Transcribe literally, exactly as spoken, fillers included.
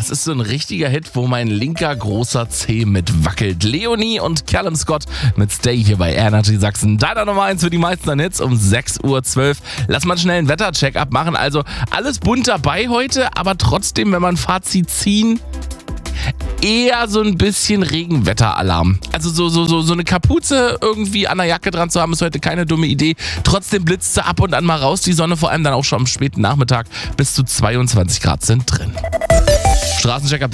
Das ist so ein richtiger Hit, wo mein linker großer Zeh mit wackelt. Leonie und Callum Scott mit Stay hier bei Energy Sachsen. Deiner Nummer eins für die meisten an Hits um sechs Uhr zwölf. Lass mal schnell einen Wetter-Check-up machen. Also alles bunt dabei heute, aber trotzdem, wenn man ein Fazit ziehen, eher so ein bisschen Regenwetteralarm. Also so, so, so, so eine Kapuze irgendwie an der Jacke dran zu haben, ist heute keine dumme Idee. Trotzdem blitzt sie ab und an mal raus. Die Sonne vor allem dann auch schon am späten Nachmittag. Bis zu zweiundzwanzig Grad sind drin. Straßencheck-up.